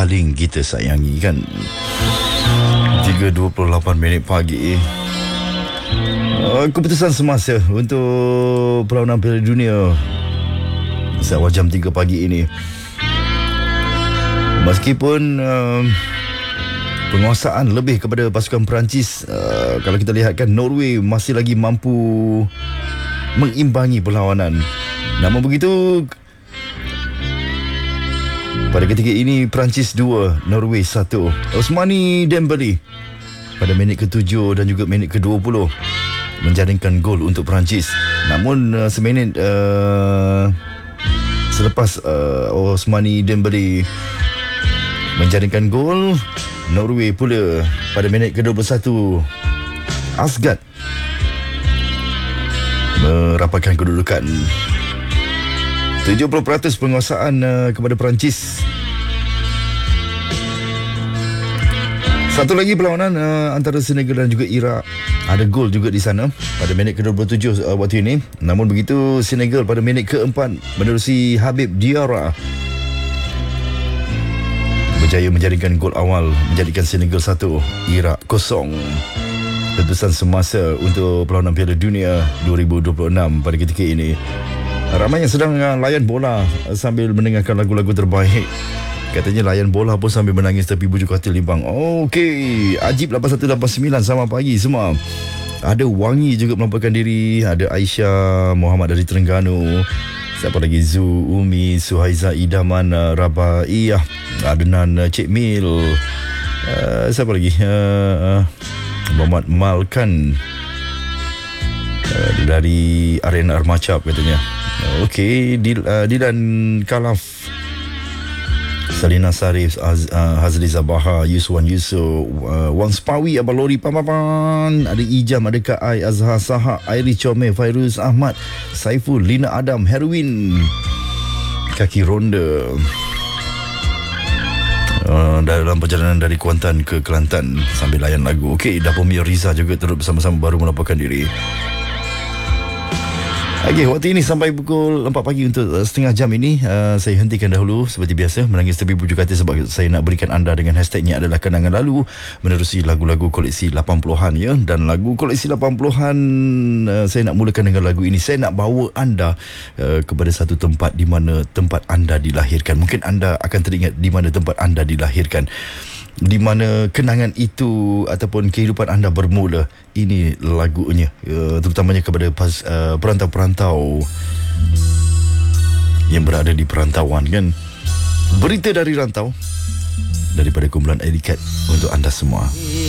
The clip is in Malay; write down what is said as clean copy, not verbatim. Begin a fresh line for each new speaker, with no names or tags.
paling kita sayangi kan. 3:28 pagi. Keputusan semasa untuk perlawanan Piala Dunia sewaktu jam 3 pagi ini. Meskipun penguasaan lebih kepada pasukan Perancis, kalau kita lihatkan Norway masih lagi mampu mengimbangi perlawanan. Namun begitu, pada ketika ini Perancis 2, Norway 1. Ousmane Dembele pada minit ke-7 dan juga minit ke-20 menjaringkan gol untuk Perancis. Namun seminit selepas Ousmane Dembele menjaringkan gol, Norway pula pada minit ke-21 Asgard merapatkan kedudukan. 70% penguasaan kepada Perancis. Satu lagi perlawanan antara Senegal dan juga Iraq. Ada gol juga di sana pada minit ke-27 waktu ini. Namun begitu, Senegal pada minit ke-4 menerusi Habib Diarra berjaya menjaringkan gol awal, menjadikan Senegal 1, Iraq 0. Keputusan semasa untuk perlawanan Piala Dunia 2026 pada ketika ini. Ramai yang sedang layan bola sambil mendengarkan lagu-lagu terbaik. Katanya layan bola pun sambil menangis tepi bujuk katil Limbang. Okey, Ajib 8189, selamat pagi semua. Ada Wangi juga melaporkan diri. Ada Aisyah Muhammad dari Terengganu. Siapa lagi? Zu, Umi, Suhaiza, Idaman, Rabaiyah, Adnan, Cik Mil. Siapa lagi? Muhammad Malkan dari Arena Armacap katanya. Okey, Dilan Kalaf, Salina Sarif, Hazli Zabaha, Yuswan Yusof, Wang Spawi, Abang Lori Pampapan, ada Ijam, ada Kak Ai, Azhar Sahak, Airi Chome, Fairuz Ahmad, Saiful, Lina Adam, Herwin, Kaki Ronda. Dalam perjalanan dari Kuantan ke Kelantan sambil layan lagu. Okey, Dapur Mia Riza juga turut bersama-sama baru melaporkan diri. Okey, waktu ini sampai pukul 4 pagi untuk setengah jam ini. Saya hentikan dahulu seperti biasa menangis tepi bujuk hati sebab saya nak berikan anda dengan hashtagnya adalah kenangan lalu menerusi lagu-lagu koleksi 80-an ya. Dan lagu koleksi 80-an, saya nak mulakan dengan lagu ini. Saya nak bawa anda kepada satu tempat di mana tempat anda dilahirkan. Mungkin anda akan teringat di mana tempat anda dilahirkan, di mana kenangan itu ataupun kehidupan anda bermula. Ini lagunya, terutamanya kepada perantau-perantau yang berada di perantauan kan. Berita dari rantau daripada kumpulan Edikat untuk anda semua.